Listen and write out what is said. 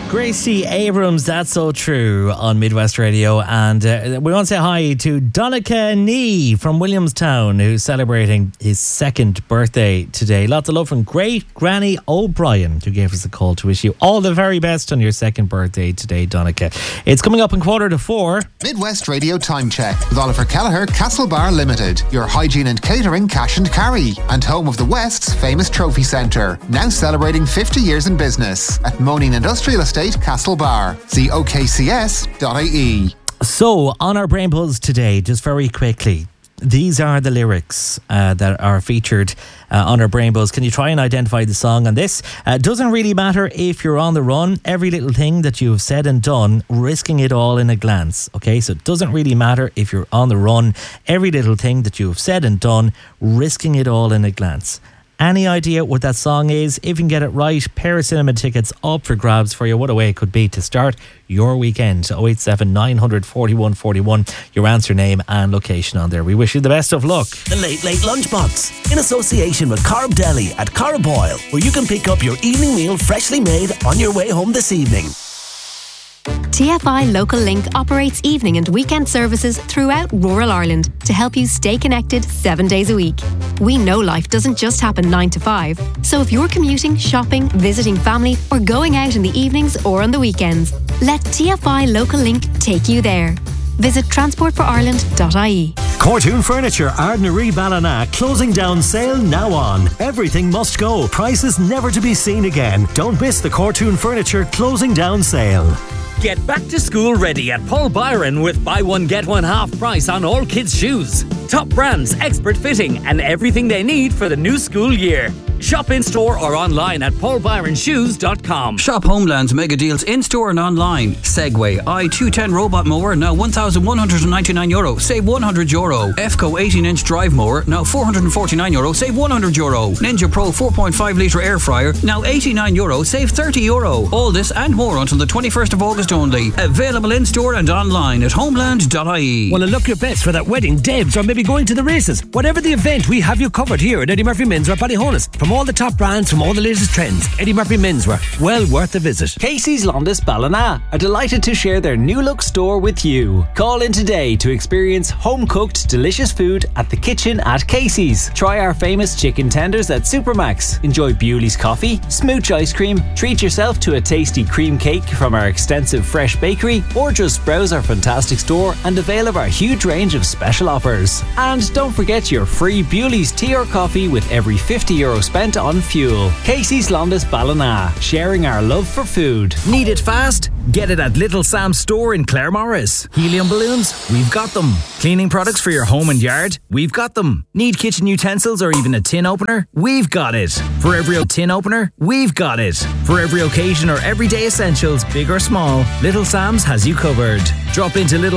Gracie Abrams, That's So True on Midwest Radio. And we want to say hi to Donica Nee from Williamstown, who's celebrating his second birthday today. Lots of love from great Granny O'Brien, who gave us a call to wish you all the very best on your second birthday today, Donica. It's coming up in 3:45. Midwest Radio Time Check with Oliver Kelleher, Castlebar Limited, your hygiene and catering cash and carry, and home of the West's famous trophy centre. Now celebrating 50 years in business at Moaning Industrial Estate, Castlebar. See okcs.ie. So, on our Brain Buzz today, just very quickly, these are the lyrics that are featured on our Brain Buzz. Can you try and identify the song on this? Doesn't really matter if you're on the run. Every little thing that you've said and done, risking it all in a glance. Okay, so it doesn't really matter if you're on the run. Every little thing that you've said and done, risking it all in a glance. Any idea what that song is? If you can get it right, pair of cinema tickets up for grabs for you. What a way it could be to start your weekend. 087 900 41 41. Your answer, name and location on there. We wish you the best of luck. The Late Late Lunchbox, in association with Corb Deli at Corboyle, where you can pick up your evening meal freshly made on your way home this evening. TFI Local Link operates evening and weekend services throughout rural Ireland to help you stay connected 7 days a week. We know life doesn't just happen 9 to 5, so if you're commuting, shopping, visiting family, or going out in the evenings or on the weekends, let TFI Local Link take you there. Visit transportforireland.ie. Cortoon Furniture, Ardnaree Ballina, closing down sale now on. Everything must go. Prices never to be seen again. Don't miss the Cortoon Furniture closing down sale. Get back to school ready at Paul Byron with buy one get one half price on all kids' shoes. Top brands, expert fitting, and everything they need for the new school year. Shop in store or online at paulbyronshoes.com. Shop Homeland's mega deals in store and online. Segway i210 robot mower now €1,199, save €100. EFCO 18-inch drive mower now €449, save €100. Ninja Pro 4.5 litre air fryer now €89, save €30. All this and more until the 21st of August only. Available in store and online at homeland.ie. Want to look your best for that wedding, Debs, or maybe going to the races? Whatever the event, we have you covered here at Eddie Murphy Menswear Ballyhonus. From all the top brands, from all the latest trends, Eddie Murphy Menswear, well worth a visit. Casey's Londis Ballina are delighted to share their new look store with you. Call in today to experience home-cooked delicious food at the kitchen at Casey's. Try our famous chicken tenders at Supermax. Enjoy Bewley's coffee, smooch ice cream, treat yourself to a tasty cream cake from our extensive fresh bakery, or just browse our fantastic store and avail of our huge range of special offers. And don't forget your free Bewley's tea or coffee with every €50 spent on fuel. Casey's Londis Ballina, sharing our love for food. Need it fast? Get it at Little Sam's store in Claremorris. Helium balloons? We've got them. Cleaning products for your home and yard? We've got them. Need kitchen utensils or even a tin opener? We've got it. For every tin opener? We've got it. For every occasion or everyday essentials, big or small, Little Sam's has you covered. Drop into Little